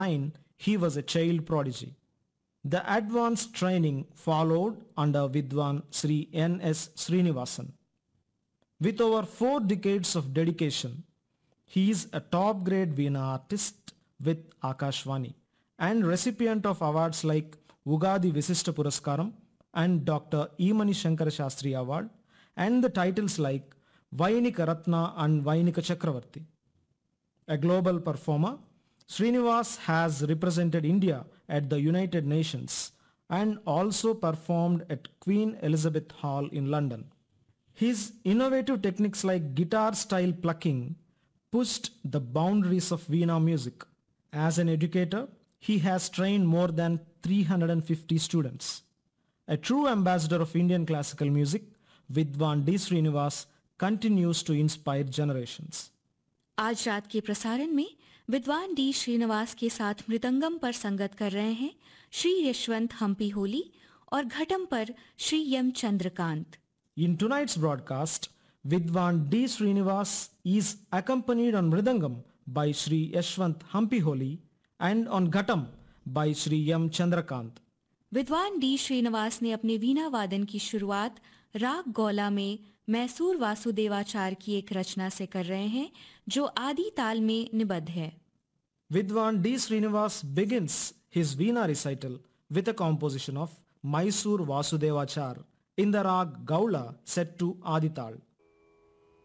he was a child prodigy. The advanced training followed under Vidwan Sri N.S. Srinivasan. With over 4 decades of dedication, he is a top grade Veena artist with Akashvani and recipient of awards like Ugadi Visishta Puraskaram and Dr. Emani Shankara Shastri Award and the titles like Vainika Ratna and Vainika Chakravarti. A global performer, Srinivas has represented India at the United Nations and also performed at Queen Elizabeth Hall in London. His innovative techniques like guitar style plucking pushed the boundaries of Veena music. As an educator, he has trained more than 350 students. A true ambassador of Indian classical music, Vidwan D. Srinivas continues to inspire generations. आज रात के प्रसारण में विद्वान D Srinivas के साथ मृदंगम पर संगत कर रहे हैं श्री यशवंत हम्पी होली और घटम पर श्री यम Chandrakant. In tonight's broadcast, Vidwan D. Srinivas is accompanied on Mridangam by Sri Yashwant Hampiholi and on Ghatam by Sri M. Chandrakant. विद्वान डी श्रीनिवास ने अपने वीणा वादन की शुरुआत राग गौला में मैसूर वासुदेवाचार की एक रचना से कर रहे हैं जो आदि ताल में निबद्ध है. Vidwan D. Srinivas begins his Veena recital with a composition of Mysore Vasudevachar in the rag Gaula set to Adital.